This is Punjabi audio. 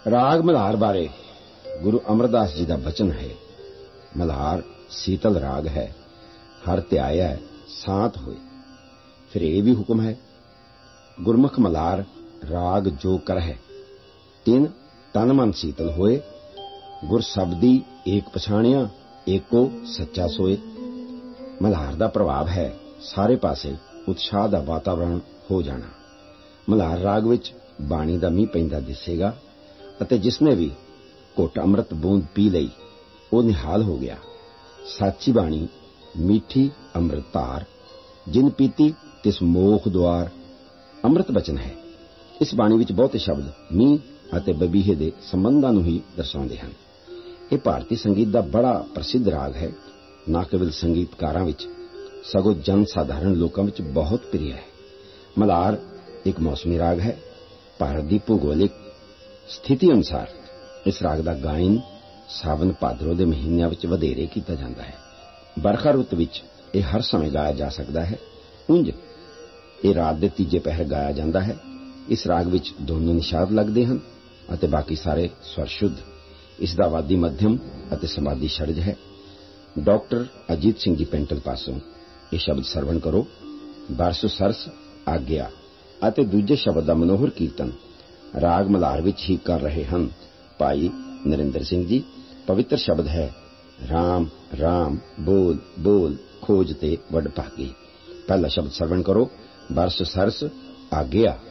ਰਾਗ ਮਲਹਾਰ ਬਾਰੇ ਗੁਰੂ ਅਮਰਦਾਸ ਜੀ ਦਾ ਬਚਨ ਹੈ। ਮਲਹਾਰ ਸੀਤਲ ਰਾਗ ਹੈ, ਹਰ ਧਿਆਇਆ ਸਾਤ ਹੋਏ। ਫਿਰ ਇਹ ਵੀ ਹੁਕਮ ਹੈ, ਗੁਰਮੁਖ ਮਲਹਾਰ ਰਾਗ ਜੋ ਕਰਹਿ ਤਿਨ ਤਨ ਮਨ ਸੀਤਲ ਹੋਏ। ਗੁਰ ਸ਼ਬਦੀ ਏਕ ਪਛਾਣਿਆ ਏਕੋ ਸੱਚਾ ਸੋਏ। ਮਲਹਾਰ ਦਾ ਪ੍ਰਭਾਵ ਹੈ ਸਾਰੇ ਪਾਸੇ ਉਤਸ਼ਾਹ ਦਾ ਵਾਤਾਵਰਣ ਹੋ ਜਾਣਾ। ਮਲਹਾਰ ਰਾਗ ਵਿੱਚ ਬਾਣੀ ਦਾ ਮੀਂਹ ਪੈਂਦਾ ਦਿਸੇਗਾ ਅਤੇ ਜਿਸਨੇ ਵੀ ਘੁੱਟ ਅੰਮ੍ਰਿਤ ਬੂੰਦ ਪੀ ਲਈ ਉਹ ਨਿਹਾਲ ਹੋ ਗਿਆ। ਸਾਚੀ ਬਾਣੀ ਮਿੱਠੀ ਅੰਮ੍ਰਿਤ ਧਾਰ, ਜਿਨ ਪੀਤੀ ਤਿਸ ਮੋਖ ਦੁਆਰ। ਅੰਮ੍ਰਿਤ ਬਚਨ ਹੈ। ਇਸ ਬਾਣੀ ਵਿੱਚ ਬਹੁਤੇ ਸ਼ਬਦ ਮੀਂਹ ਅਤੇ ਬਬੀਹੇ ਦੇ ਸੰਬੰਧਾਂ ਨੂੰ ਹੀ ਦਰਸਾਉਂਦੇ ਹਨ। ਇਹ ਭਾਰਤੀ ਸੰਗੀਤ ਦਾ ਬੜਾ ਪ੍ਰਸਿੱਧ ਰਾਗ ਹੈ। ਨਾ ਕੇਵਲ ਸੰਗੀਤਕਾਰਾਂ ਵਿੱਚ ਸਗੋਂ ਜਨ ਸਾਧਾਰਨ ਲੋਕਾਂ ਵਿੱਚ ਬਹੁਤ ਪ੍ਰਿਯ ਹੈ। ਮਲਹਾਰ ਇੱਕ ਮੌਸਮੀ ਰਾਗ ਹੈ। ਭਾਰਤ ਦੀ ਭੂਗੋਲਿਕ ਸਥਿਤੀ ਅਨੁਸਾਰ ਇਸ ਰਾਗ ਦਾ ਗਾਇਨ ਸਾਵਨ ਭਾਦਰੋਂ ਦੇ ਮਹੀਨਿਆਂ ਵਿੱਚ ਵਧੇਰੇ ਕੀਤਾ ਜਾਂਦਾ ਹੈ। ਬਰਖਾ ਰੁੱਤ ਵਿੱਚ ਇਹ ਹਰ ਸਮੇਂ ਗਾਇਆ ਜਾ ਸਕਦਾ ਹੈ। ਉਂਝ ਇਹ ਰਾਤ ਦੇ ਤੀਜੇ ਪਹਿਰ ਗਾਇਆ ਜਾਂਦਾ ਹੈ। ਇਸ ਰਾਗ ਵਿੱਚ ਦੋਨੋਂ ਨਿਸ਼ਾਦ ਲੱਗਦੇ ਹਨ ਅਤੇ ਬਾਕੀ ਸਾਰੇ ਸਵਰ ਸ਼ੁੱਧ। ਇਸ ਦਾ ਵਾਦੀ ਮੱਧਮ ਅਤੇ ਸਮਾਧੀ ਸ਼ਰਜ ਹੈ। ਡਾਕਟਰ ਅਜੀਤ ਸਿੰਘ ਜੀ ਪੈਂਟਲ ਪਾਸੋਂ ਇਹ ਸ਼ਬਦ ਸਰਵਣ ਕਰੋ। ਬਰਸੁ ਸਰਸ ਆਗਿਆ ਅਤੇ ਦੂਜੇ ਸ਼ਬਦ ਦਾ ਮਨੋਹਰ ਕੀਰਤਨ ਰਾਗ ਮਲਹਾਰ ਵਿੱਚ ਹੀ ਕਰ ਰਹੇ ਹਨ ਭਾਈ ਨਰਿੰਦਰ ਸਿੰਘ ਜੀ। ਪਵਿੱਤਰ ਸ਼ਬਦ ਹੈ, ਰਾਮ ਰਾਮ ਬੋਲ ਬੋਲ ਖੋਜ ਤੇ ਵਡ ਭਾਗੀ। ਪਹਿਲਾ ਸ਼ਬਦ ਸਰਵਣ ਕਰੋ, ਬਰਸੁ ਸਰਸ ਆਗਿਆ।